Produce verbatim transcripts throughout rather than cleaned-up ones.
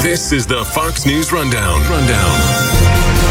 This is the Fox News Rundown. Rundown.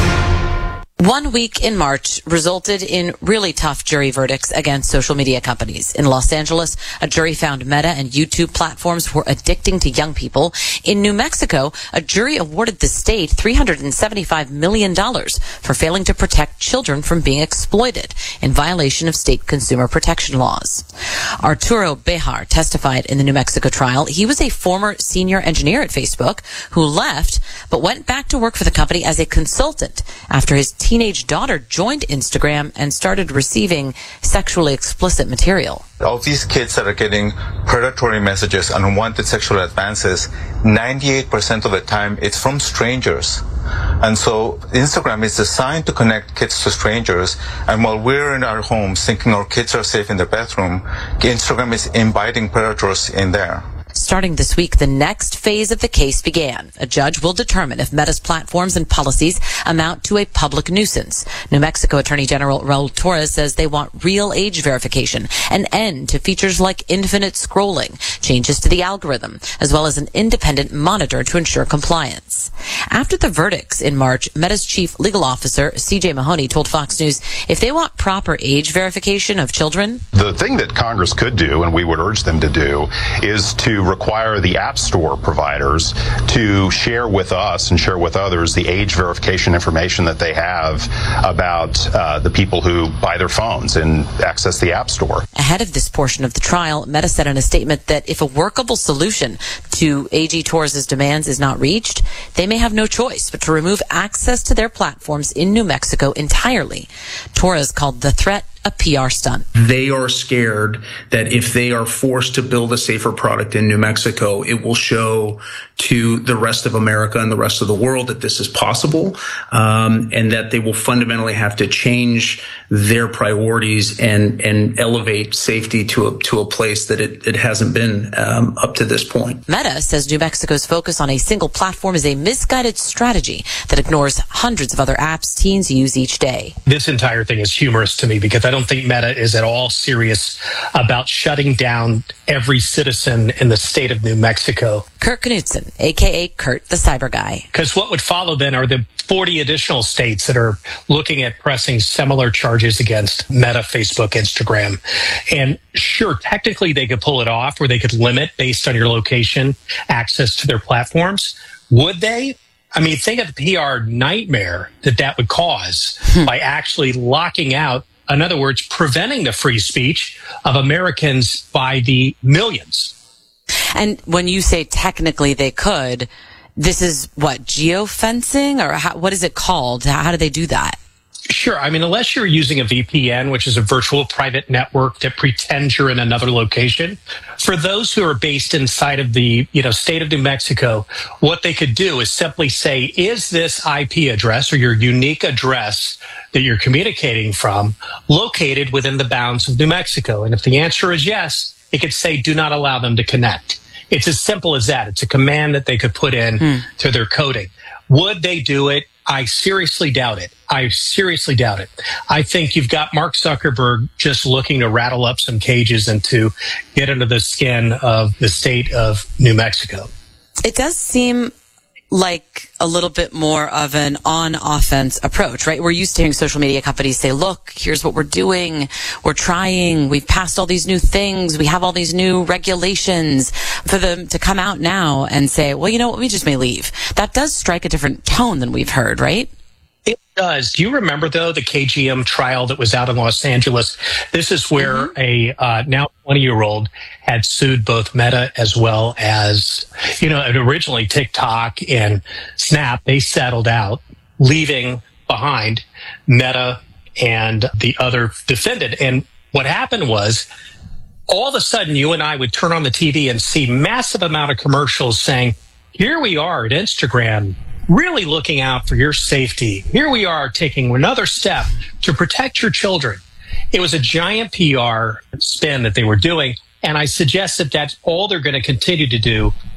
One week in March resulted in really tough jury verdicts against social media companies. In Los Angeles, a jury found Meta and YouTube platforms were addicting to young people. In New Mexico, a jury awarded the state three hundred seventy-five million dollars for failing to protect children from being exploited in violation of state consumer protection laws. Arturo Bejar testified in the New Mexico trial. He was a former senior engineer at Facebook who left but went back to work for the company as a consultant after his teenage daughter joined Instagram and started receiving sexually explicit material. Of these kids that are getting predatory messages, unwanted sexual advances, ninety-eight percent of the time it's from strangers. And so Instagram is designed to connect kids to strangers. And while we're in our homes thinking our kids are safe in their bedroom, Instagram is inviting predators in there. Starting this week, the next phase of the case began. A judge will determine if Meta's platforms and policies amount to a public nuisance. New Mexico Attorney General Raul Torres says they want real age verification, an end to features like infinite scrolling, changes to the algorithm, as well as an independent monitor to ensure compliance. After the verdicts in March, Meta's chief legal officer, C J Mahoney, told Fox News if they want proper age verification of children. The thing that Congress could do, and we would urge them to do, is to require the App Store providers to share with us and share with others the age verification information that they have about uh, the people who buy their phones and access the App Store. Ahead of this portion of the trial, Meta said in a statement that if a workable solution to A G Torres' demands is not reached, they may have no choice but to remove access to their platforms in New Mexico entirely. Torres called the threat a P R stunt. They are scared that if they are forced to build a safer product in New Mexico, it will show to the rest of America and the rest of the world that this is possible, um, and that they will fundamentally have to change their priorities and and elevate safety to a to a place that it, it hasn't been um, up to this point. Meta says New Mexico's focus on a single platform is a misguided strategy that ignores hundreds of other apps teens use each day. This entire thing is humorous to me because I don't think Meta is at all serious about shutting down every citizen in the state of New Mexico. Kurt Knudsen, a k a. Kurt the Cyber Guy. Because what would follow then are the forty additional states that are looking at pressing similar charges against Meta, Facebook, Instagram. And sure, technically they could pull it off or they could limit, based on your location, access to their platforms. Would they? I mean, think of the P R nightmare that that would cause hmm. by actually locking out, in other words, preventing the free speech of Americans by the millions. And when you say technically they could, this is what, geofencing, or how, what is it called? How, how do they do that? Sure. I mean, unless you're using a V P N, which is a virtual private network that pretends you're in another location, for those who are based inside of the, you know, state of New Mexico, what they could do is simply say, is this I P address or your unique address that you're communicating from located within the bounds of New Mexico? And if the answer is yes, it could say, do not allow them to connect. It's as simple as that. It's a command that they could put in hmm. to their coding. Would they do it? I seriously doubt it. I seriously doubt it. I think you've got Mark Zuckerberg just looking to rattle up some cages and to get under the skin of the state of New Mexico. It does seem like a little bit more of an on-offense approach, right? We're used to hearing social media companies say, look, here's what we're doing. We're trying. We've passed all these new things. We have all these new regulations. For them to come out now and say, well, you know what, we just may leave. That does strike a different tone than we've heard, right? It does. Do you remember, though, the K G M trial that was out in Los Angeles? This is where mm-hmm. a uh, now twenty-year-old had sued both Meta as well as, you know, originally TikTok and Snap. They settled out, leaving behind Meta and the other defendant. And what happened was, all of a sudden, you and I would turn on the T V and see massive amount of commercials saying, here we are at Instagram, really looking out for your safety. Here we are taking another step to protect your children. It was a giant P R spin that they were doing, and I suggest that that's all they're going to continue to do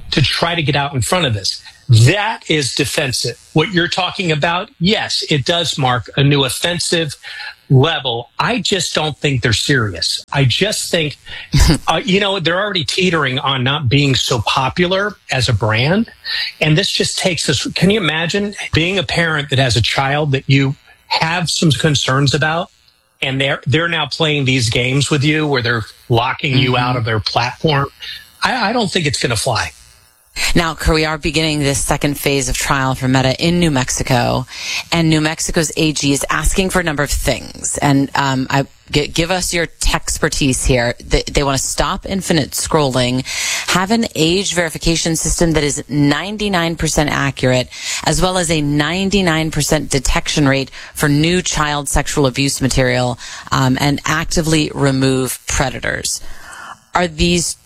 to try to get out in front of this. That is defensive. What you're talking about, yes, it does mark a new offensive level. I just don't think they're serious. I just think, uh, you know, they're already teetering on not being so popular as a brand. And this just takes us. Can you imagine being a parent that has a child that you have some concerns about, and they're, they're now playing these games with you where they're locking mm-hmm. you out of their platform? I, I don't think it's going to fly. Now, we are beginning this second phase of trial for Meta in New Mexico, and New Mexico's A G is asking for a number of things. And um, I g- give us your expertise here. They, they want to stop infinite scrolling, have an age verification system that is ninety-nine percent accurate, as well as a ninety-nine percent detection rate for new child sexual abuse material, um, and actively remove predators. Are these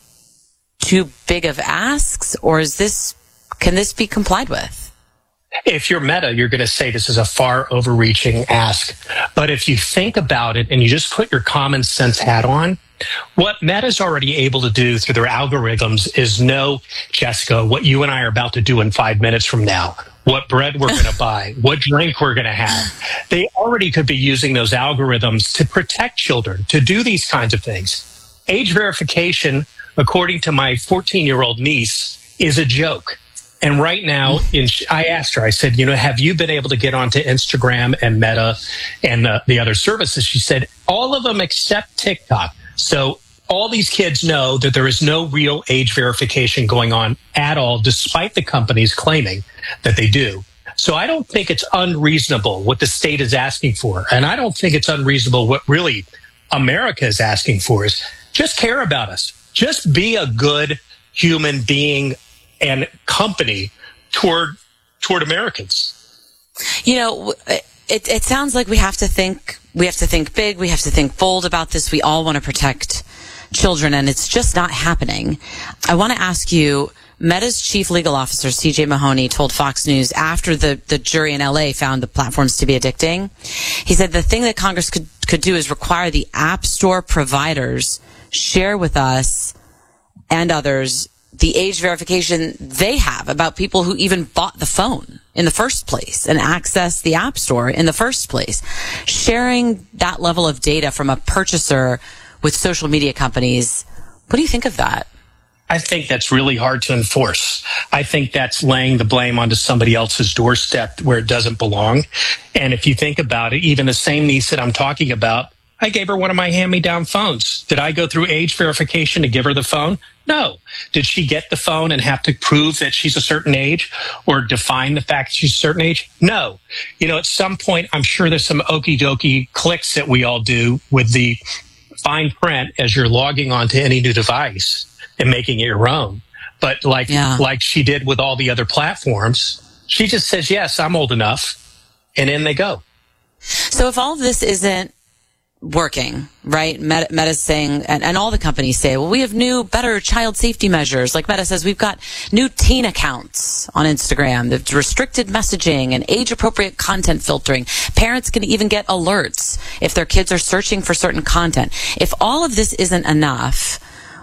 too big of asks, or is this, can this be complied with? If you're Meta, you're going to say this is a far overreaching ask. But if you think about it and you just put your common sense hat on, what Meta's already able to do through their algorithms is know, Jessica, what you and I are about to do in five minutes from now, what bread we're going to buy, what drink we're going to have. They already could be using those algorithms to protect children, to do these kinds of things. Age verification, according to my fourteen-year-old niece, is a joke. And right now, in, I asked her, I said, you know, have you been able to get onto Instagram and Meta and uh, the other services? She said, all of them except TikTok. So all these kids know that there is no real age verification going on at all, despite the companies claiming that they do. So I don't think it's unreasonable what the state is asking for. And I don't think it's unreasonable what really America is asking for is just care about us. Just be a good human being and company toward toward Americans. You know, it, it sounds like we have to think we have to think big. We have to think bold about this. We all want to protect children, and it's just not happening. I want to ask you. Meta's chief legal officer, C J Mahoney, told Fox News after the, the jury in L A found the platforms to be addicting. He said the thing that Congress could, could do is require the App Store providers share with us and others the age verification they have about people who even bought the phone in the first place and access the App Store in the first place. Sharing that level of data from a purchaser with social media companies, what do you think of that? I think that's really hard to enforce. I think that's laying the blame onto somebody else's doorstep where it doesn't belong. And if you think about it, even the same niece that I'm talking about, I gave her one of my hand-me-down phones. Did I go through age verification to give her the phone? No. Did she get the phone and have to prove that she's a certain age or define the fact that she's a certain age? No. You know, at some point, I'm sure there's some okie dokie clicks that we all do with the fine print as you're logging onto any new device and making it your own. But like, yeah. like she did with all the other platforms, she just says, yes, I'm old enough. And in they go. So if all of this isn't working, right? Meta, Meta's saying, and, and all the companies say, well, we have new, better child safety measures. Like Meta says, we've got new teen accounts on Instagram, the restricted messaging and age-appropriate content filtering. Parents can even get alerts if their kids are searching for certain content. If all of this isn't enough,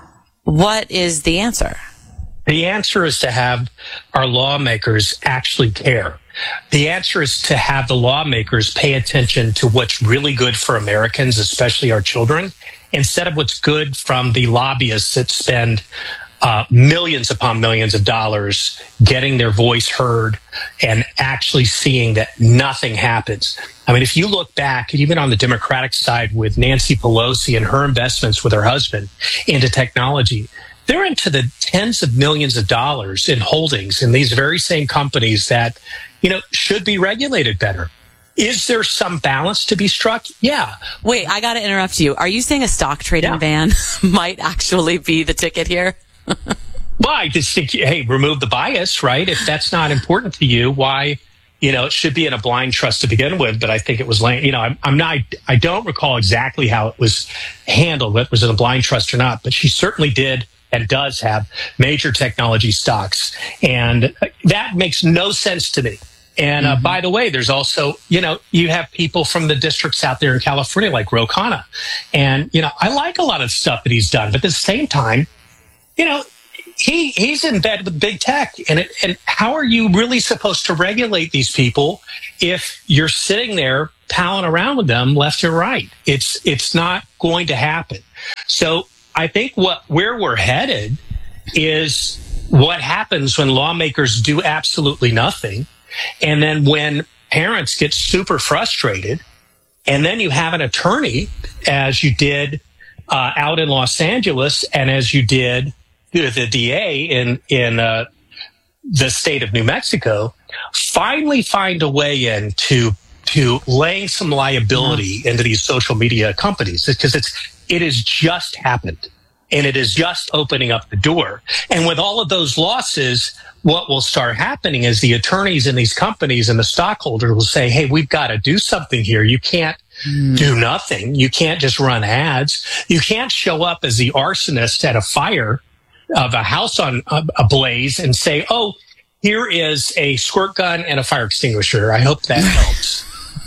what is the answer? The answer is to have our lawmakers actually care. The answer is to have the lawmakers pay attention to what's really good for Americans, especially our children, instead of what's good from the lobbyists that spend uh, millions upon millions of dollars getting their voice heard and actually seeing that nothing happens. I mean, if you look back, even on the Democratic side with Nancy Pelosi and her investments with her husband into technology, they're into the tens of millions of dollars in holdings in these very same companies that, you know, should be regulated better. Is there some balance to be struck? Yeah. Wait, I got to interrupt you. Are you saying a stock trading yeah. ban might actually be the ticket here? Well, I just think, hey, remove the bias, right? If that's not important to you, why, you know, it should be in a blind trust to begin with. But I think it was, you know, I'm, I'm not, I don't recall exactly how it was handled, whether it was in a blind trust or not, but she certainly did and does have major technology stocks. And that makes no sense to me. And uh, mm-hmm. by the way, there's also, you know, you have people from the districts out there in California like Ro Khanna. And, you know, I like a lot of stuff that he's done. But at the same time, you know, he he's in bed with big tech, and it, and how are you really supposed to regulate these people if you're sitting there palling around with them left and right? It's it's not going to happen. So I think what where we're headed is what happens when lawmakers do absolutely nothing, and then when parents get super frustrated, and then you have an attorney, as you did uh, out in Los Angeles, and as you did the D A in in uh, the state of New Mexico, finally find a way in to to laying some liability into these social media companies, because it's it has just happened, and it is just opening up the door. And with all of those losses, what will start happening is the attorneys in these companies and the stockholder will say, "Hey, we've got to do something here. You can't mm. do nothing. You can't just run ads. You can't show up as the arsonist at a fire of a house on a blaze and say, oh, here is a squirt gun and a fire extinguisher. I hope that helps."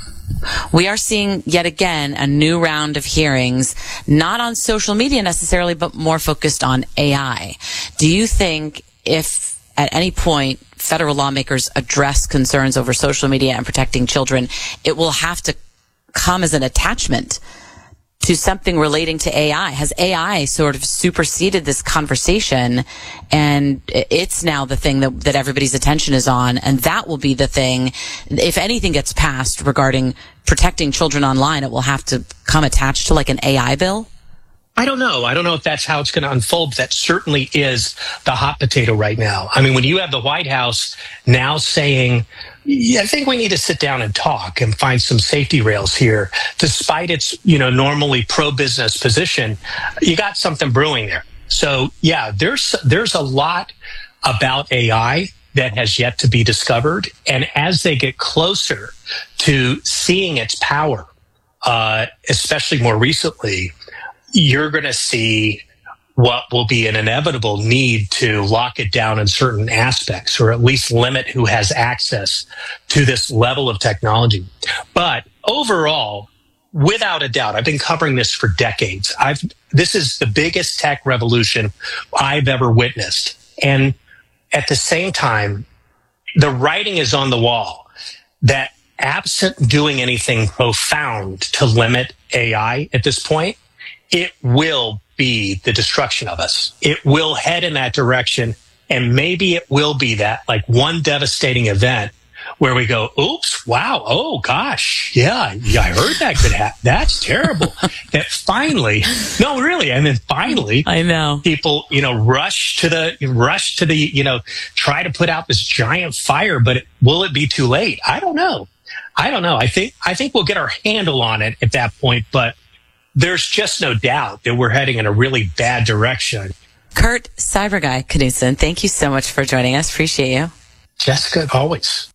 We are seeing yet again a new round of hearings, not on social media necessarily, but more focused on A I. Do you think if at any point federal lawmakers address concerns over social media and protecting children, it will have to come as an attachment to something relating to A I? Has A I sort of superseded this conversation, and it's now the thing that, that everybody's attention is on, and that will be the thing, if anything gets passed regarding protecting children online, it will have to come attached to like an A I bill? I don't know. I don't know if that's how it's going to unfold. That certainly is the hot potato right now. I mean, when you have the White House now saying, yeah, I think we need to sit down and talk and find some safety rails here, despite its, you know, normally pro-business position, you got something brewing there. So, yeah, there's there's a lot about A I that has yet to be discovered. And as they get closer to seeing its power, uh, especially more recently, you're going to see what will be an inevitable need to lock it down in certain aspects, or at least limit who has access to this level of technology. But overall, without a doubt, I've been covering this for decades. I've, this is the biggest tech revolution I've ever witnessed. And at the same time, the writing is on the wall that absent doing anything profound to limit A I at this point, it will be the destruction of us. It will head in that direction, and maybe it will be that like one devastating event where we go, oops, wow, oh gosh, yeah, yeah, I heard that could happen. That's terrible. That finally, no, really, and then finally, I know people, you know, rush to the rush to the, you know, try to put out this giant fire, but it, will it be too late? I don't know. I don't know. I think I think we'll get our handle on it at that point, but there's just no doubt that we're heading in a really bad direction. Kurt Cyberguy Knudsen, thank you so much for joining us. Appreciate you. Jessica, always.